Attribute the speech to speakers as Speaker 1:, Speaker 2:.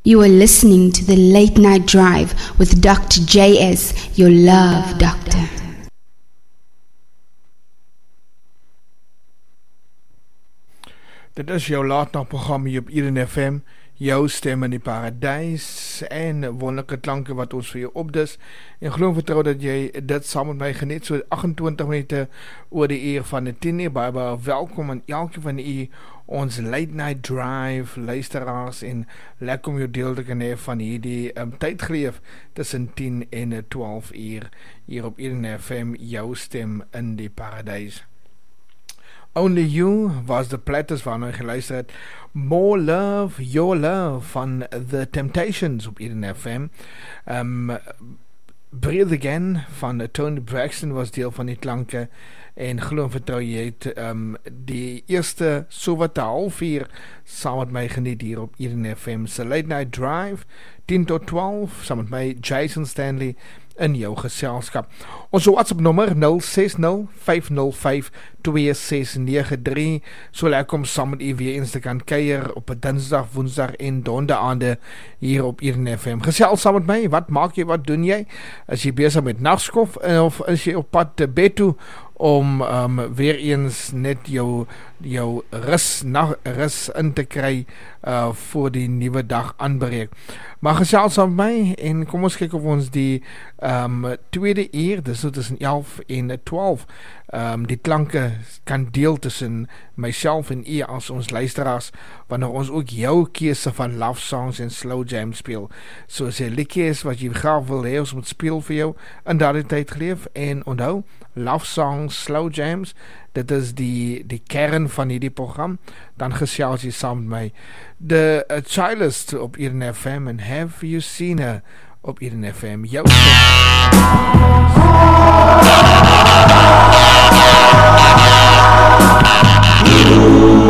Speaker 1: You are listening to the Late Night Drive with Dr. JS, your love doctor.
Speaker 2: Dit is jou laatnachtprogram hier op Eden FM, jou stem in die paradijs en wonderlijke klanke wat ons vir jou opdis. En geloof en vertrouw dat jy dit saam met my geniet, so 28 minute oor die uur van die 10 uur. Baie welkom aan elke van u, ons Late Night Drive luisteraars, en lekker om jou deel te kan hê van hierdie tydgeleef tussen 10 en 12 uur hier op Eden FM, jou stem in die paradijs. Only You was de platters waarna jy geluister het. More Love, Your Love van The Temptations op Eden FM. Breathe Again van Tony Braxton was deel van die klanke, en glo en vertrouw jy het die eerste so wat 'n halfuur saam met my geniet hier op Eden FM. So Late Night Drive 10 tot 12 saam met my Jason Stanley in jou geselskap. Ons WhatsApp nommer 060-505-2693. So lekker om saam met u weer eens te kan kuier op 'n dinsdag, woensdag en donderaande hier op Eden FM. Gesels saam met my, wat maak jy, wat doen jy? Is jy besig met nagskof of is jy op pad te bed toe om weer eens net jou rus in te kry voor die nuwe dag aanbreek. Maar gesels saam met my en kom ons kyk of ons die tweede uur, dis nou tussen 11 en 12, die klanke kan deel tussen myself en u as ons luisteraars, wanneer ons ook jou keuse van love songs en slow jam speel. So as jy liedjie is wat jy graag wil hê ons moet speel vir jou in daardie tyd geleef, en onthou, love songs, slow jams, dit is die kern van hierdie program, dan gesels jy saam met my. The Childless op Eden FM en Have You Seen Her op Eden FM. Jou stem.